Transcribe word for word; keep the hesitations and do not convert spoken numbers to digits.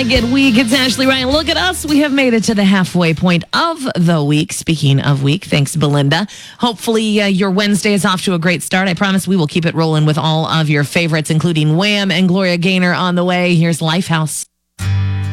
Good week. It's Ashley Ryan. Look at us. We have made it to the halfway point of the week. Speaking of week, thanks, Belinda. Hopefully, uh, your Wednesday is off to a great start. I promise we will keep it rolling with all of your favorites, including Wham and Gloria Gaynor on the way. Here's Lifehouse.